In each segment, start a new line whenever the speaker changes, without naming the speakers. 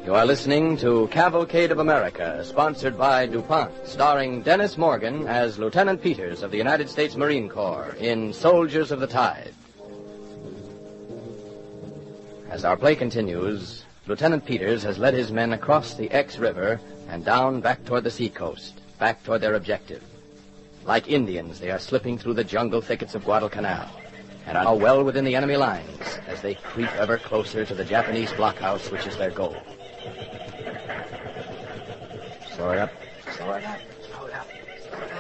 You are listening to Cavalcade of America, sponsored by DuPont, starring Dennis Morgan as Lieutenant Peters of the United States Marine Corps in Soldiers of the Tide. As our play continues, Lieutenant Peters has led his men across the X River and down back toward the seacoast, back toward their objective. Like Indians, they are slipping through the jungle thickets of Guadalcanal and are now well within the enemy lines as they creep ever closer to the Japanese blockhouse, which is their goal. Slow it up. Slow it up. Slow it up. Slow it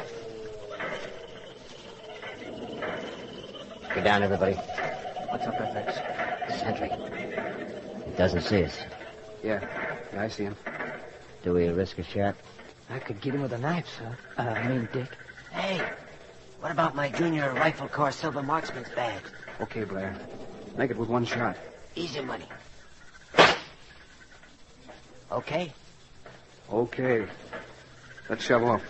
up. Get down, everybody.
What's up, FX?
Sentry. He doesn't see us.
Yeah, I see him.
Do we risk a shot?
I could get him with a knife, sir. Dick.
Hey, what about my junior rifle corps silver marksman's badge?
Okay, Blair. Make it with one shot.
Easy money. Okay?
Okay. Let's shove off.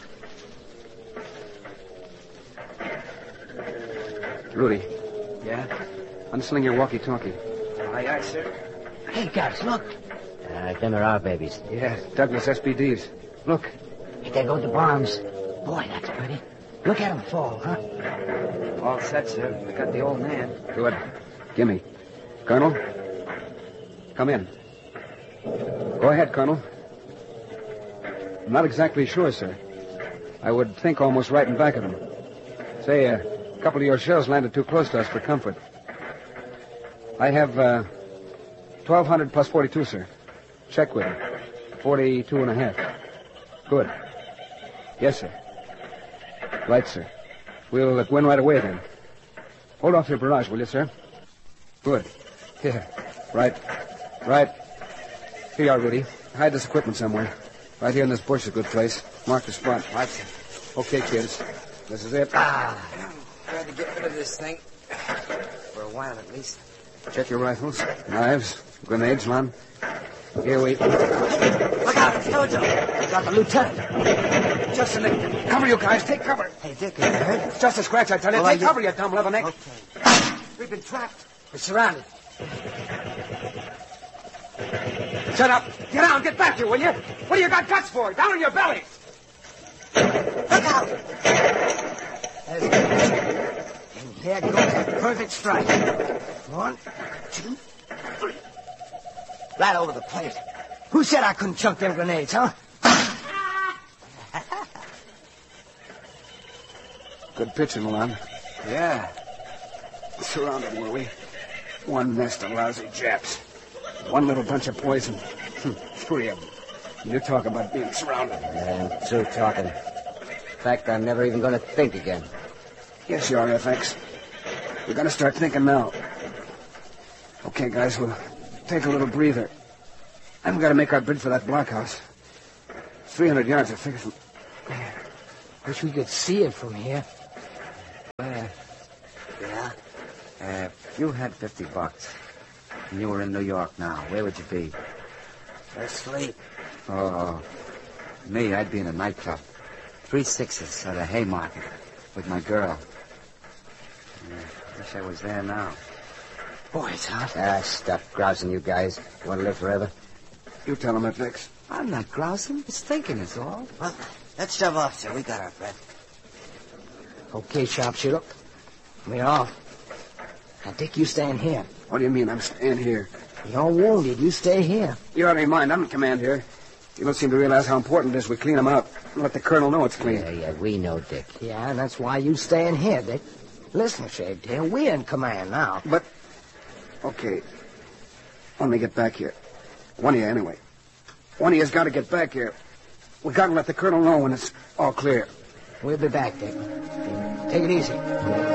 Rudy.
Yeah?
Unsling your walkie-talkie.
Aye, aye, sir.
Hey, guys, look.
Them are our babies.
Yeah, Douglas SPDs. Look.
Hey, there go the bombs. Boy, that's pretty. Look at them fall, huh?
All set, sir. I got the old man.
Good. Gimme. Colonel? Come in. Go ahead, Colonel. I'm not exactly sure, sir. I would think almost right in back of them. Say, a couple of your shells landed too close to us for comfort. I have 1,200 plus 42, sir. Check with it. 42 and a half. Good. Yes, sir. Right, sir. We'll go in right away, then. Hold off your barrage, will you, sir? Good. Here. Right. Right. Here you are, Rudy. Hide this equipment somewhere. Right here in this bush is a good place. Mark the spot.
Right, sir.
Okay, kids. This is it.
Glad to get rid of this thing. For a while, at least.
Check your rifles, knives, grenades, Lon. Here we...
Look out, Jojo. Got the lieutenant.
Just a minute. Cover, you guys. Take cover.
Hey, Dick, are you hurt?
It's just a scratch, I tell you. Take cover, you dumb leatherneck.
Okay.
We've been trapped.
We're surrounded.
Shut up. Get down. Get back here, will you? What do you got guts for? Down on your belly.
Look out. There's the and there goes a perfect strike. 1, 2, 3. Right over the plate. Who said I couldn't chunk them grenades, huh?
Good pitching, Lon.
Yeah.
Surrounded, were we? One nest of lousy Japs. One little bunch of poison. 3 of them. You talk about being surrounded.
I'm through talking. In fact, I'm never even going to think again.
Yes, you are, FX. We're going to start thinking now. Okay, guys, we'll take a little breather. I've got to make our bid for that blockhouse. 300 yards, I figure.
Wish we could see it from here.
Yeah?
If you had $50 and you were in New York now, where would you be?
Asleep.
Oh, me, I'd be in a nightclub. 3 6s at a Haymarket with my girl. Wish I was there now.
Boy, it's hot.
Stop grousing, you guys. You want to live forever?
You tell him, FX.
I'm not grousing. It's thinking is all.
Well, let's shove off, sir. We got our breath.
Okay, sharpshooter. We're off. Now, Dick, you stand here.
What do you mean I'm staying here?
You're wounded. You stay here.
You already mind. I'm in command here. You don't seem to realize how important it is we clean them out. Let the colonel know it's clean.
Yeah, we know, Dick.
Yeah, and that's why you staying here, Dick. Listen, Shavetail, we're in command now.
But, okay. Let me get back here. One of you, anyway. One of you's got to get back here. We got to let the colonel know when it's all clear.
We'll be back, Dick. Take it easy.